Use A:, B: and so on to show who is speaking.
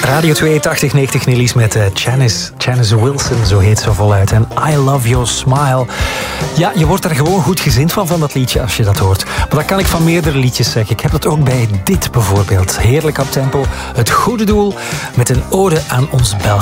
A: Radio 2 8090 Nelly's met Janice Wilson, zo heet ze voluit. En I Love Your Smile. Ja, je wordt er gewoon goed gezind van dat liedje als je dat hoort. Maar dat kan ik van meerdere liedjes zeggen. Ik heb dat ook bij dit bijvoorbeeld. Heerlijk uptempo, het goede doel met een ode aan ons België.